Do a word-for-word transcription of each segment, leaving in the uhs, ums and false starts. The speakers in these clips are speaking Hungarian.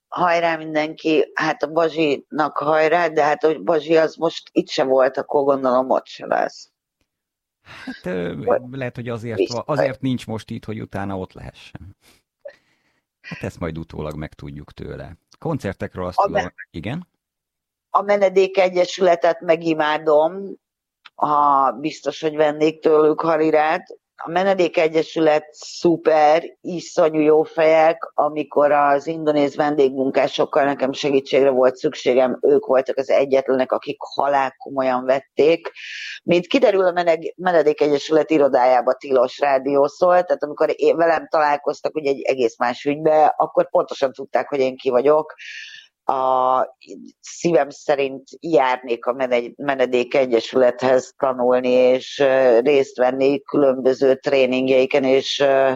hajrá mindenki, hát a Bazsinak hajrá, de hát a Bazsi az most itt se volt, akkor gondolom ott se lesz. Hát ö, Vagy lehet, hogy azért, va- vissza. azért nincs most itt, hogy utána ott lehessen. Hát ezt majd utólag megtudjuk tőle. Koncertekről azt A, tudom, igen? a Menedék Egyesületet megimádom, ha biztos, hogy vennék tőlük harirát. A Menedék Egyesület szuper, iszonyú jó fejek, amikor az indonéz vendégmunkásokkal nekem segítségre volt szükségem, ők voltak az egyetlenek, akik halál komolyan vették. Mint kiderül, a Menedék Egyesület irodájába tilos rádió szólt, tehát amikor én velem találkoztak ugye egy egész más ügybe, akkor pontosan tudták, hogy én ki vagyok. A szívem szerint járnék a Menedék Egyesülethez tanulni, és részt venni különböző tréningjeiken, és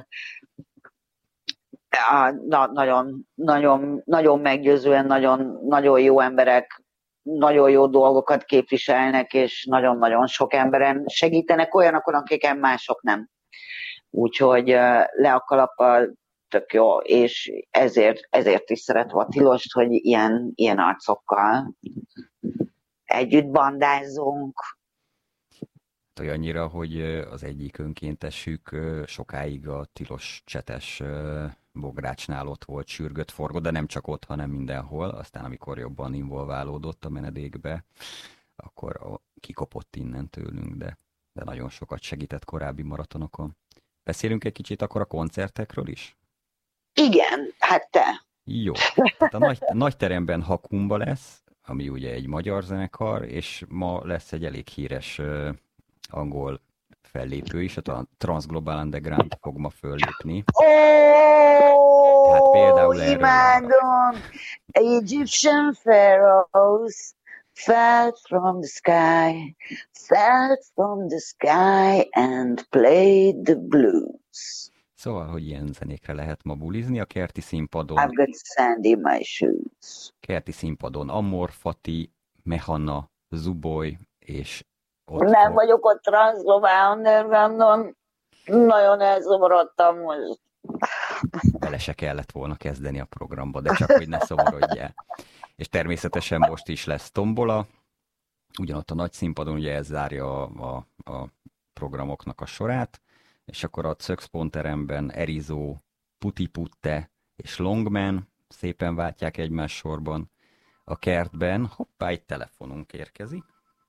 na, nagyon, nagyon, nagyon meggyőzően, nagyon, nagyon jó emberek, nagyon jó dolgokat képviselnek, és nagyon-nagyon sok emberen segítenek olyanokon, akiken mások nem. Úgyhogy le a kalappal, tök jó, és ezért, ezért is szeretem a Tilost, hogy ilyen, ilyen arcokkal együtt bandázzunk. Olyannyira, hogy az egyik önkéntesük sokáig a tilos csetes bográcsnál ott volt, sürgött, forgott, de nem csak ott, hanem mindenhol. Aztán, amikor jobban involválódott a menedékbe, akkor kikopott innen tőlünk, de, de nagyon sokat segített korábbi maratonokon. Beszélünk egy kicsit akkor a koncertekről is? Igen, hát te. Jó. Tehát a nagy, nagy teremben Hakumba lesz, ami ugye egy magyar zenekar, és ma lesz egy elég híres uh, angol fellépő is, a Transglobal Underground fog ma föllépni. Ó, hát például imádom! Egyptian pharaohs fell from the sky, fell from the sky and played the blues. Szóval, hogy ilyen zenékre lehet ma bulizni a kerti színpadon. I've got sand in my shoes. Kerti színpadon Amor, Fati, Mehana, Zuboy, és ott Nem a... vagyok ott Transglobal Undergroundon. Nagyon elzomorodtam most. Bele se kellett volna kezdeni a programba, de csak hogy ne szomorodjál. És természetesen most is lesz tombola. Ugyanott a nagy színpadon ugye ez zárja a, a, a programoknak a sorát. És akkor a Czökszponteremben Erizó, Putiputte és Longman szépen váltják egymás sorban. A kertben, hoppá, egy telefonunk érkezik.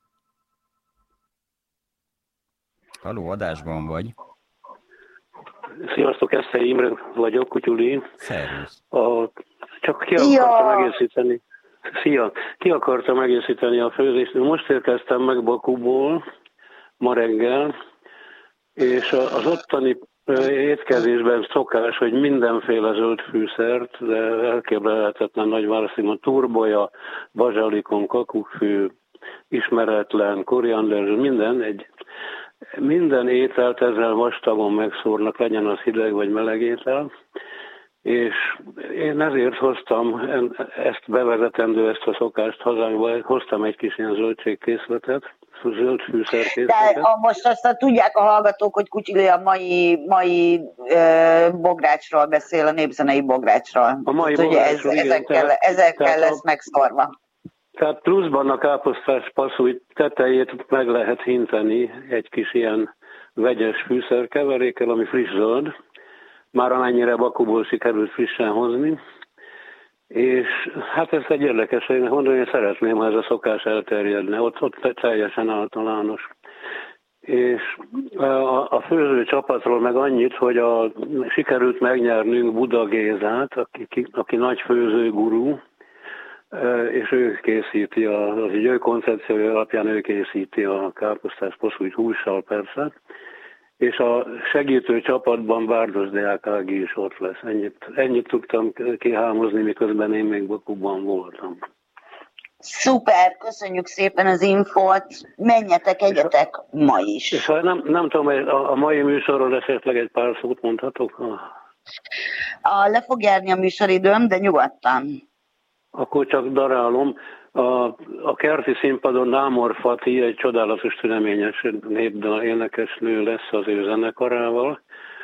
Haló, adásban vagy? Sziasztok, Eszter Imre vagyok, Kutyuli. Szervusz. A, csak ki akartam ja. egészíteni. Szia! Ki akartam egészíteni a főzést. Most érkeztem meg Bakuból ma reggel, és az ottani étkezésben szokás, hogy mindenféle zöld fűszert, de elképzelhetetlen nagy választékban turbolya, bazsalikon, kakukkfű, ismeretlen, koriander, minden, egy, minden ételt ezzel vastagon megszórnak, legyen az hideg vagy meleg étel, és én ezért hoztam ezt bevezetendő, ezt a szokást hazánkba, hoztam egy kis ilyen zöldségkészletet, zöld fűszerkészletet. De a, most azt tudják a hallgatók, hogy Kutyili a mai, mai e, bográcsról beszél, a népzenei bográcsról. A mai tehát, bográcsról, ez, igen. Ezekkel, Tehát, ezekkel tehát lesz a, megszorva. Tehát pluszban a káposztás passzúj tetejét meg lehet hinteni egy kis ilyen vegyes fűszerkeverékkel, ami friss zöld, már amennyire Bakuból sikerült frissen hozni, és hát ez egy érdekes, hogy mondom, én szeretném, ha ez a szokás elterjedne, ott, ott teljesen általános. És a, a főző csapatról meg annyit, hogy a, sikerült megnyernünk Buda Gézát, aki, aki nagy főzőgurú, és ő készíti, a, az ő koncepciója alapján ő készíti a káposztás passzújt hússal persze, és a segítő csapatban Bárdos Deák Ági is ott lesz. Ennyit, ennyit tudtam kihámozni, miközben én még Bakuban voltam. Szuper, köszönjük szépen az infót, menjetek, egyetek ma is. És ha nem, nem tudom, a, a mai műsorról esetleg egy pár szót mondhatok? A, le fog járni a műsoridőm, de nyugodtan. Akkor csak darálom. A, a kerti színpadon Námor Fati, egy csodálatos, tüneményes népdal énekesnő lesz az ő zenekarával,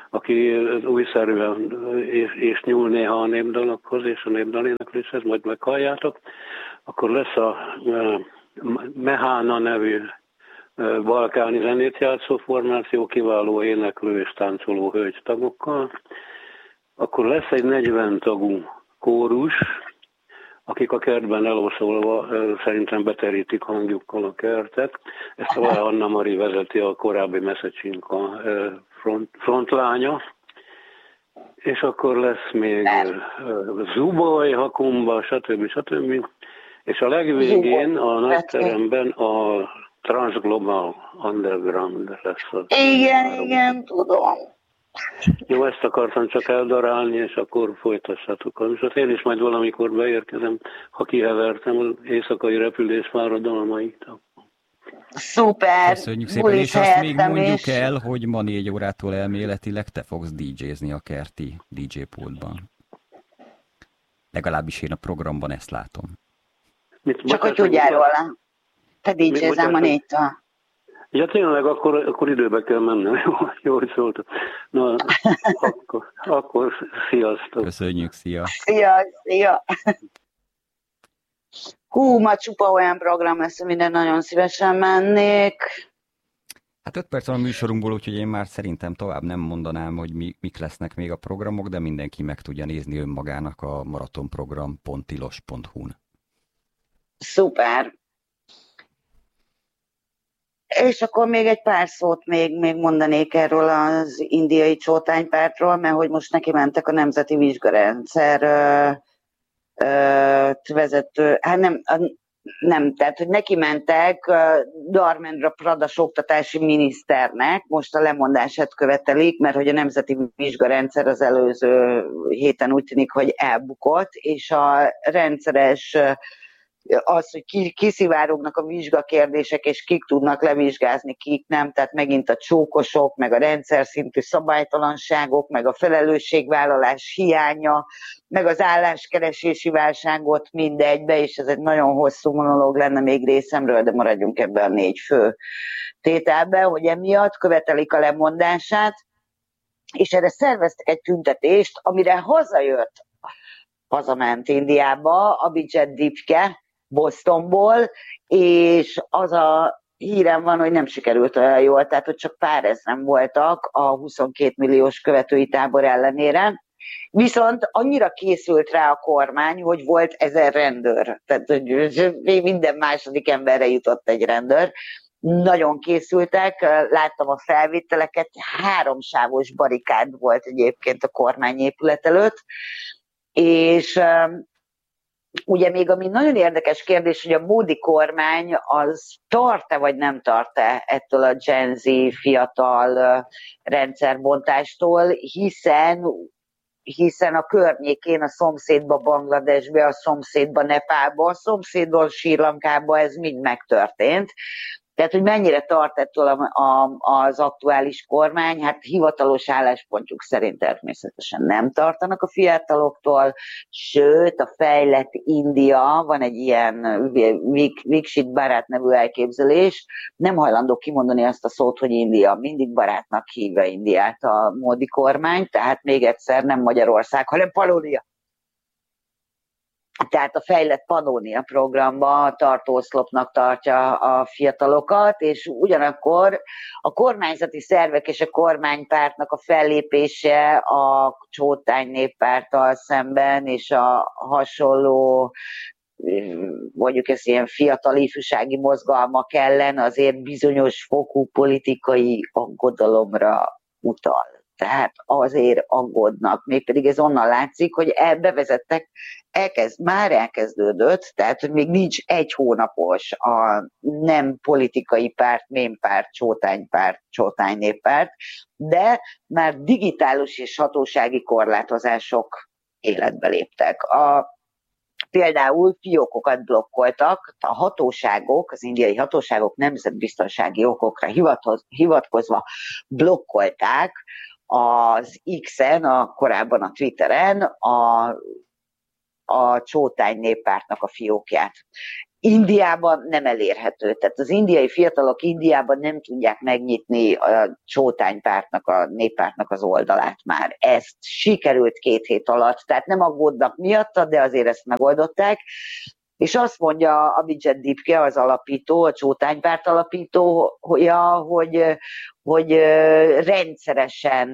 aki újszerűen és, és nyúl néha a népdalokhoz és a népdalénekléshez, majd meghalljátok, akkor lesz a Mehána nevű balkáni zenét játszó formáció, kiváló éneklő és táncoló hölgytagokkal. Akkor lesz egy negyven tagú kórus, akik a kertben eloszolva szerintem beterítik hangjukkal a kertet. Ezt a Anna Mari vezeti, a korábbi Meszecsinka front, frontlánya. És akkor lesz még Zuboly, Hakumba, stb. stb. És a legvégén a nagyteremben a Transglobal Underground lesz. Az igen, három. Igen, tudom. Jó, ezt akartam csak eldarálni, és akkor folytassatok. És én is majd valamikor beérkezem, ha kihevertem az éjszakai repülés fáradalmait. Szuper! Köszönjük szépen, és azt még mondjuk is el, hogy ma négy órától elméletileg te fogsz dé jézni a kerti dé jé pultban. Legalábbis én a programban ezt látom. Mit, csak hogy tudjál róla. Te dé jézem a négytől. Ja, tényleg, akkor, akkor időbe kell mennem. Jó, jó hogy szóltam. Na, akkor, akkor sziasztok. Köszönjük, szia. Szia, szia. Hú, ma csupa olyan program lesz, minden nagyon szívesen mennék. Hát öt perc van a műsorunkból, úgyhogy én már szerintem tovább nem mondanám, hogy mi, mik lesznek még a programok, de mindenki meg tudja nézni önmagának a maratonprogram pont tilos pont hu-n. Szuper. És akkor még egy pár szót még, még mondanék erről az indiai csótánypártról, mert hogy most neki mentek a Nemzeti Vizsgarendszer ö, ö, vezető, hát nem, nem, tehát hogy neki mentek Dharmendra Pradas oktatási miniszternek, most a lemondását követelik, mert hogy a Nemzeti Vizsgarendszer az előző héten úgy tűnik, hogy elbukott, és a rendszeres az, hogy kiszivárognak a vizsgakérdések, és kik tudnak levizsgázni, kik nem, tehát megint a csókosok, meg a rendszer szintű szabálytalanságok, meg a felelősségvállalás hiánya, meg az álláskeresési válságot mindegybe, és ez egy nagyon hosszú monológ lenne még részemről, de maradjunk ebben a négy fő tételben, hogy emiatt követelik a lemondását, és erre szerveztek egy tüntetést, amire hazajött, hazament Indiába, Abhijit Dipke, Bostonból, és az a hírem van, hogy nem sikerült olyan jól, tehát hogy csak pár ezren voltak a huszonkét milliós követői tábor ellenére. Viszont annyira készült rá a kormány, hogy volt ezer rendőr, tehát hogy minden második emberre jutott egy rendőr. Nagyon készültek, láttam a felvételeket, háromsávos barikád volt egyébként a kormányépület előtt, és ugye még ami nagyon érdekes kérdés, hogy a Módi kormány az tart-e vagy nem tart-e ettől a Gen Z fiatal rendszerbontástól, hiszen, hiszen a környékén, a szomszédba Bangladesbe, a szomszédba Nepálba, a szomszédban Srí Lankába ez mind megtörtént. Tehát, hogy mennyire tart ettől a, a, az aktuális kormány, hát hivatalos álláspontjuk szerint természetesen nem tartanak a fiataloktól, sőt, a fejlett India, van egy ilyen Viksit Bharat nevű elképzelés, nem hajlandó kimondani azt a szót, hogy India, mindig barátnak hívja Indiát a Módi kormány, tehát még egyszer nem Magyarország, hanem Pannónia. Tehát a fejlett Pannónia programba tartóoszlopnak tartja a fiatalokat, és ugyanakkor a kormányzati szervek és a kormánypártnak a fellépése a Csótány néppárttal szemben, és a hasonló, mondjuk ezt ilyen fiatal ifjúsági mozgalmak ellen azért bizonyos fokú politikai aggodalomra utal. Tehát azért aggódnak, mégpedig ez onnan látszik, hogy bevezettek, elkezd, már elkezdődött, tehát hogy még nincs egy hónapos a nem politikai párt, mémpárt, csótánypárt, csótánynéppárt, de már digitális és hatósági korlátozások életbe léptek. A Például fiókokat blokkoltak, a hatóságok, az indiai hatóságok nemzetbiztonsági okokra hivatkozva blokkolták az X-en, a, korábban a Twitteren a, a Csótány néppártnak a fiókját. Indiában nem elérhető. Tehát az indiai fiatalok Indiában nem tudják megnyitni a csótánypártnak, a néppártnak az oldalát már. Ezt sikerült két hét alatt, tehát nem aggódnak miatta, de azért ezt megoldották. És azt mondja Abhijit Dipke, az alapító, a csótánypárt alapítója, hogy, hogy rendszeresen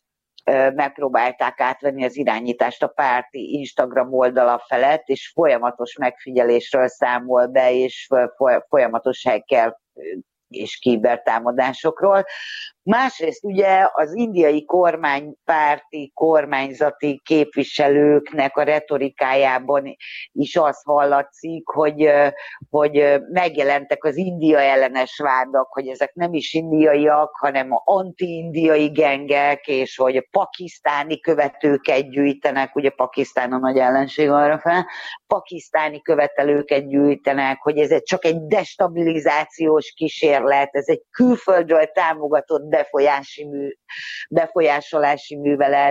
megpróbálták átvenni az irányítást a párti Instagram oldala felett, és folyamatos megfigyelésről számol be, és folyamatos hacker és kibertámadásokról. Másrészt ugye az indiai kormánypárti, kormányzati képviselőknek a retorikájában is az hallatszik, hogy, hogy megjelentek az India ellenes vádak, hogy ezek nem is indiaiak, hanem anti-indiai gengek, és hogy pakisztáni követőket gyűjtenek, ugye Pakisztán a nagy ellenség arra fel, pakisztáni követelőket gyűjtenek, hogy ez csak egy destabilizációs kísérlet, ez egy külföldről támogatott befolyási mű, befolyásolási művelet.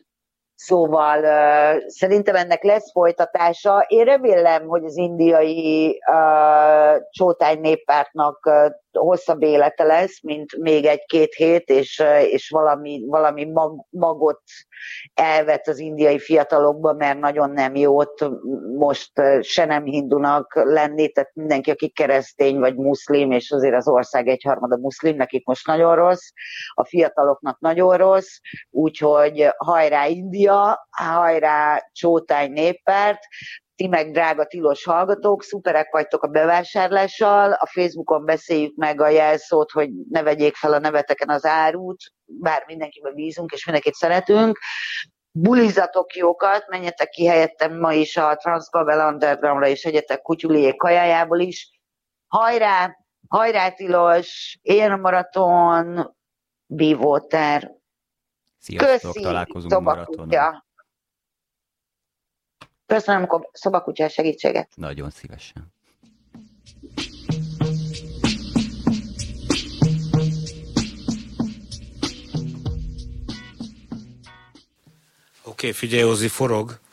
Szóval uh, szerintem ennek lesz folytatása. Én remélem, hogy az indiai uh, csótány néppártnak uh, hosszabb élete lesz, mint még egy-két hét, és, uh, és valami, valami mag, magot elvet az indiai fiatalokba, mert nagyon nem jót most uh, se nem hindunak lenni, tehát mindenki, aki keresztény vagy muszlim, és azért az ország egyharmada muszlim, nekik most nagyon rossz, a fiataloknak nagyon rossz, úgyhogy hajrá India, hajrá csótány néppárt, ti meg drága tilos hallgatók, szuperek vagytok a bevásárlással, a Facebookon beszéljük meg a jelszót, hogy ne vegyék fel a neveteken az árut, bár mindenkiben bízunk és mindenkit szeretünk. Bulizatok jókat, menjetek ki helyettem ma is a Transbabel Undergroundra, és egyetek Kutyuliék kajájából is. Hajrá, hajrá tilos, éljen a maraton, be water. Sziasztok, köszi, találkozunk a maratonon. Köszönöm a szobakutyás segítséget. Nagyon szívesen. Oké, okay, figyelj, Ozi, forog.